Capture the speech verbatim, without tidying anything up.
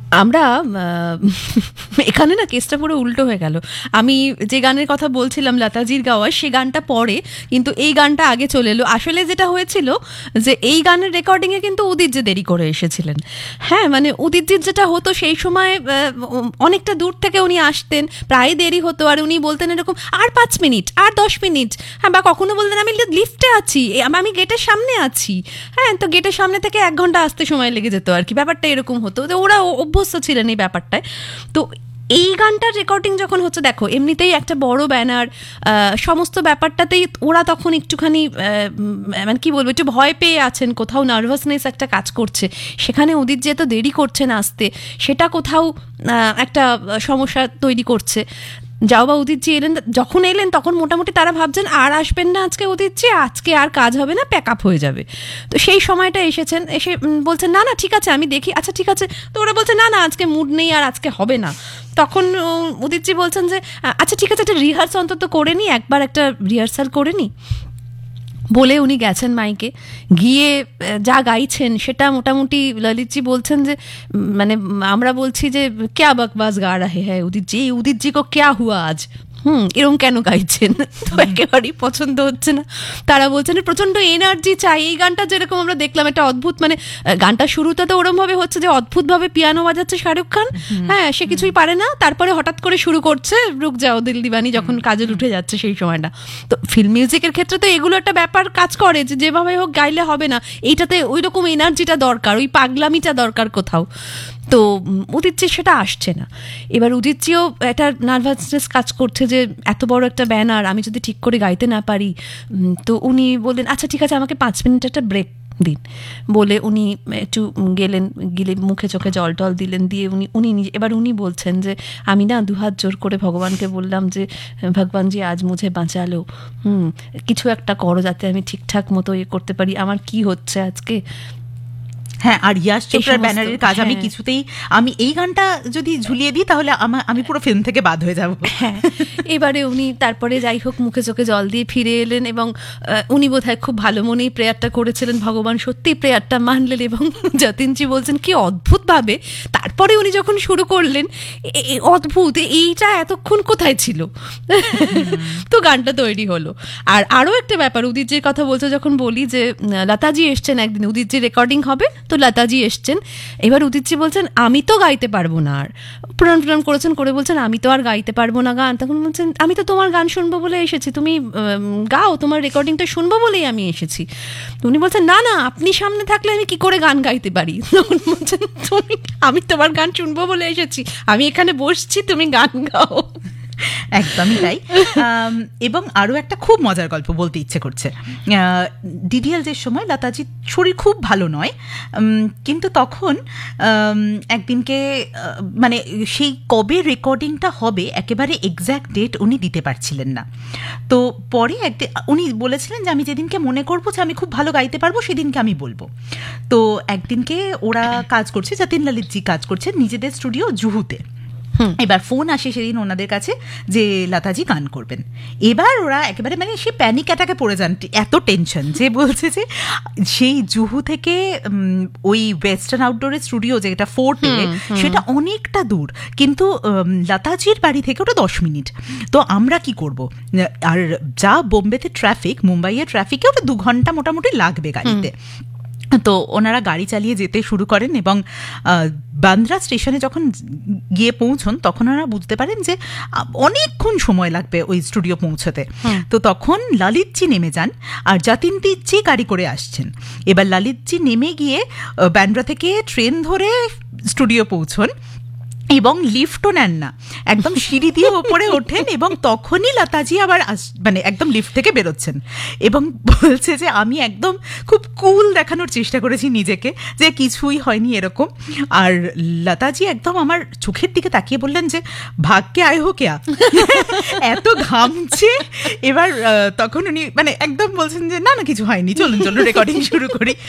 আমরা এখানে না কেসটা পুরো উল্টো হয়ে গেল। আমি যে গানের কথা বলছিলাম লতাজির গাওয়া, সে গানটা পরে, কিন্তু এই গানটা আগে চলে এলো। আসলে যেটা হয়েছিল যে এই গানের রেকর্ডিংয়ে কিন্তু উদিত যে দেরি করে এসেছিলেন। হ্যাঁ, মানে উদিতজির যেটা হতো সেই সময় অনেকটা দূর থেকে উনি আসতেন, প্রায় দেরি হতো, আর উনি বলতেন এরকম আর পাঁচ মিনিট আর দশ মিনিট, হ্যাঁ, বা কখনো বলতেন আমি লিফটে আছি, আমি গেটের সামনে আছি। হ্যাঁ, তো গেটের সামনে থেকে এক ঘন্টা আসতে সময় লেগে যেত আর কি, ব্যাপারটা এরকম হতো। ওরা অভ্যস্ত ছিলেন এই ব্যাপারটায়। তো এই গানটার রেকর্ডিং যখন হচ্ছে, দেখো এমনিতেই একটা বড় ব্যানার, সমস্ত ব্যাপারটাতেই ওরা তখন একটুখানি মানে কি বলবো, একটু ভয় পেয়ে আছেন, কোথাও নার্ভাসনেস একটা কাজ করছে। সেখানে উদিত যেহেতু দেরি করছেন আসতে, সেটা কোথাও একটা সমস্যা তৈরি করছে। যাও বা উদিতজি এলেন, যখন এলেন তখন মোটামুটি তারা ভাবছেন আর আসবেন না আজকে উদিতজি, আজকে আর কাজ হবে না, প্যাক আপ হয়ে যাবে। তো সেই সময়টা এসেছেন, এসে বলছেন না না ঠিক আছে আমি দেখি, আচ্ছা ঠিক আছে। তো ওরা বলছে না না আজকে মুড নেই আর আজকে হবে না। তখন উদিতজি বলছেন যে আচ্ছা ঠিক আছে, একটা রিহার্স অন্তত করে নি, একবার একটা রিহার্সাল করে নি। বলে উনি গেছেন মাইকে, গিয়ে যা গাইছেন সেটা মোটামুটি ললিতজি বলছেন যে মানে আমরা বলছি যে ক্যা বকবাস গা রাহে হ্যাঁ উদিতজি, উদিতজি কো ক্যা হুয়া আজ, হুম এরকম কেন গাইছেন? তো একেবারেই পছন্দ হচ্ছে না। তারা বলছেন প্রচন্ড এনার্জি চাই। এই গানটা যেরকম আমরা দেখলাম একটা অদ্ভুত, মানে গানটা শুরুতে তো ওরম ভাবে হচ্ছে যে অদ্ভুত ভাবে পিয়ানো বাজাচ্ছে শাহরুখ খান, হ্যাঁ সে কিছুই পারে না, তারপরে হঠাৎ করে শুরু করছে রুক যাও দিল দিবানি, যখন কাজল উঠে যাচ্ছে সেই সময়টা। তো ফিল্ম মিউজিকের ক্ষেত্রে তো এগুলো একটা ব্যাপার কাজ করে যে যেভাবে হোক গাইলে হবে না, এইটাতে ওই রকম এনার্জিটা দরকার, ওই পাগলামিটা দরকার কোথাও। তো উদিতজি সেটা আসছে না। এবার উদিতজিও একটা নার্ভাসনেস কাজ করছে যে এত বড় একটা ব্যানার, আমি যদি ঠিক করে গাইতে না পারি। তো উনি বললেন আচ্ছা ঠিক আছে আমাকে পাঁচ মিনিট একটা ব্রেক দিন। বলে উনি একটু গেলেন, গেলে মুখে চোখে জল টল দিলেন, দিয়ে উনি উনি নিজে এবার উনি বলছেন যে আমি না দুহাত জোর করে ভগবানকে বললাম যে ভগবানজি আজ মুঝে বাঁচালো, হুম কিছু একটা করো যাতে আমি ঠিকঠাক মতো ইয়ে করতে পারি, আমার কি হচ্ছে আজকে। হ্যাঁ, আর ইয়াশ চোপড়ার ব্যানারের কাজ আমি কিছুতেই, আমি এই গানটা যদি ঝুলিয়ে দিই তাহলে আমি পুরো ফিল্ম থেকে বাদ হয়ে যাব। হ্যাঁ, এবারে উনি তারপরে যাই হোক মুখে চোখে জল দিয়ে ফিরে এলেন, এবং উনি বোধহয় খুব ভালো মনেই প্রেয়ারটা করেছিলেন, ভগবান সত্যিই প্রেয়ারটা মানলেন। এবং যতীনজি বলছেন কি অদ্ভুতভাবে তারপরে উনি যখন শুরু করলেন, অদ্ভুত এইটা এতক্ষণ কোথায় ছিল। তো গানটা তৈরি হলো। আর আরও একটা ব্যাপার, উদিতজির কথা বলছে যখন বলি যে লতাজি এসছেন একদিন, উদিতজির রেকর্ডিং হবে, তো লতাজি এসছেন। এবার উদিতজি বলছেন আমি তো গাইতে পারবো না, আর প্রণাম প্রণাম করেছেন, করে বলছেন আমি তো আর গাইতে পারবো না গান। তখন বলছেন আমি তো তোমার গান শুনবো বলে এসেছি, তুমি গাও, তোমার রেকর্ডিংটা শুনবো বলেই আমি এসেছি। উনি বলছেন না না আপনি সামনে থাকলে আমি কি করে গান গাইতে পারি। তখন বলছেন তুমি, আমি তোমার গান শুনবো বলে এসেছি, আমি এখানে বসছি, তুমি গান গাও। একদমই তাই। এবং আরও একটা খুব মজার গল্প বলতে ইচ্ছে করছে। ডিডিএলজের সময় লতাজির শরীর খুব ভালো নয়, কিন্তু তখন একদিনকে মানে সেই কবে রেকর্ডিংটা হবে একেবারে এক্স্যাক্ট ডেট উনি দিতে পারছিলেন না। তো পরে একদিন উনি বলেছিলেন যে আমি যেদিনকে মনে করবো যে আমি খুব ভালো গাইতে পারবো সেদিনকে আমি বলবো। তো একদিনকে ওরা কাজ করছে, যতীন ললিতজি কাজ করছেন নিজেদের স্টুডিও জুহুতে। এবার ফোন আসে সেদিন ওনাদের কাছে যে লতাজি গান করবেন। এবার ওরা একেবারে মানে সে প্যানিক অ্যাটাকে পড়ে যান, এত টেনশন, যে বলছে যে সেই জুহু থেকে ওই ওয়েস্টার্ন আউটডোরের স্টুডিও যেটা ফোর্টে, সেটা অনেকটা দূর, কিন্তু লতাজির বাড়ি থেকে ওটা দশ মিনিট। তো আমরা কি করব, আর যা বোম্বেতে ট্রাফিক, মুম্বাইয়ের ট্রাফিকে ওটা দু ঘন্টা মোটামুটি লাগবে গাড়িতে। তো ওনারা গাড়ি চালিয়ে যেতে শুরু করেন, এবং বান্দ্রা স্টেশনে যখন গিয়ে পৌঁছন তখন ওনারা বুঝতে পারেন যে অনেকক্ষণ সময় লাগবে ওই স্টুডিও পৌঁছতে। তো তখন ললিতজি নেমে যান, আর যতীনজি গাড়ি করে আসছেন। এবার ললিতজি নেমে গিয়ে বান্দ্রা থেকে ট্রেন ধরে স্টুডিও পৌঁছন, এবং লিফটও নেন না, একদম সিঁড়ি দিয়ে ওপরে ওঠেন, এবং তখনই লতাজি আবার মানে একদম লিফট থেকে বেরোচ্ছেন, এবং বলছে যে আমি একদম খুব কুল দেখানোর চেষ্টা করেছি নিজেকে যে কিছুই হয়নি এরকম। আর লতাজি একদম আমার চোখের দিকে তাকিয়ে বললেন যে ভাগ্যে আয় হো কেয়া, এত ঘামছে। এবার তখন উনি মানে একদম বলছেন যে না না কিছু হয়নি, চলুন চলুন রেকর্ডিং শুরু করি।